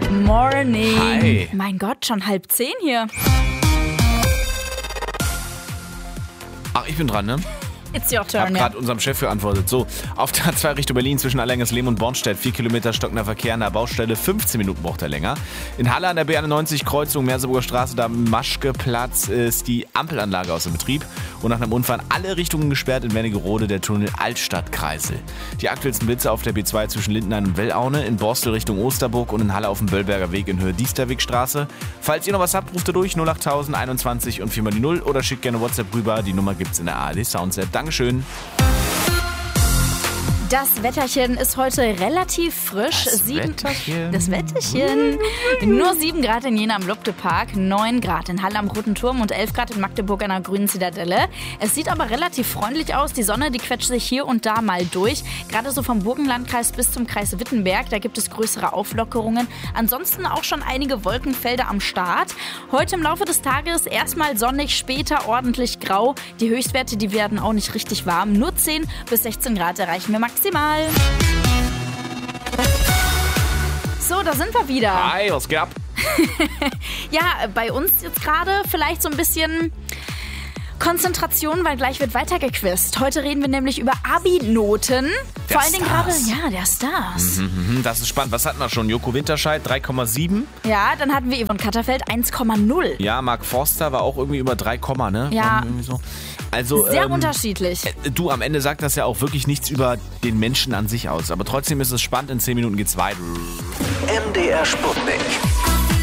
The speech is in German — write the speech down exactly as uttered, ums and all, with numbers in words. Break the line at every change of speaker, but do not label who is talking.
Morning.
Hi.
Mein Gott, schon halb zehn hier.
Ach, ich bin dran, ne?
It's your
Ich habe
turn, ja.
gerade unserem Chef geantwortet. So, auf der A zwei Richtung Berlin zwischen Allerlingsleben und Bornstedt. vier Kilometer stockender Verkehr an der Baustelle. fünfzehn Minuten braucht er länger. In Halle an der B einundneunzig Kreuzung Merseburger Straße, da am Maschkeplatz ist die Ampelanlage außer Betrieb. Und nach einem Unfall alle Richtungen gesperrt in Wernigerode der Tunnel Altstadtkreisel. Die aktuellsten Blitze auf der B zwei zwischen Lindenhain und Wellaune, in Borstel Richtung Osterburg und in Halle auf dem Böllberger Weg in Höhe Diesterwegstraße. Falls ihr noch was habt, ruft ihr durch null acht tausend einundzwanzig und vier mal die null oder schickt gerne WhatsApp rüber. Die Nummer gibt's in der A R D Sounds-App. Dankeschön.
Das Wetterchen ist heute relativ frisch.
Das
Sieben-
Wetterchen.
Das Wetterchen. Nur sieben Grad in Jena am Luptepark, neun Grad in Halle am Roten Turm und elf Grad in Magdeburg an der Grünen Zitadelle. Es sieht aber relativ freundlich aus. Die Sonne, die quetscht sich hier und da mal durch. Gerade so vom Burgenlandkreis bis zum Kreis Wittenberg, da gibt es größere Auflockerungen. Ansonsten auch schon einige Wolkenfelder am Start. Heute im Laufe des Tages erstmal sonnig, später ordentlich grau. Die Höchstwerte, die werden auch nicht richtig warm. Nur zehn bis sechzehn Grad erreichen wir maximal. So, da sind wir wieder.
Hi, was geht ab?
Ja, bei uns jetzt gerade vielleicht so ein bisschen Konzentration, weil gleich wird weitergequizt. Heute reden wir nämlich über Abi-Noten.
Der
Vor allen Dingen gerade,
Stars.
ja, der Stars.
Mhm, das ist spannend. Was hatten wir schon? Joko Winterscheid drei Komma sieben.
Ja, dann hatten wir Yvonne Katterfeld eins Komma null.
Ja, Mark Forster war auch irgendwie über drei, ne?
Ja.
Irgendwie so. Also,
Sehr
ähm,
unterschiedlich.
Du, am Ende sagt das ja auch wirklich nichts über den Menschen an sich aus. Aber trotzdem ist es spannend. In zehn Minuten geht's weiter.
M D R Sputnik.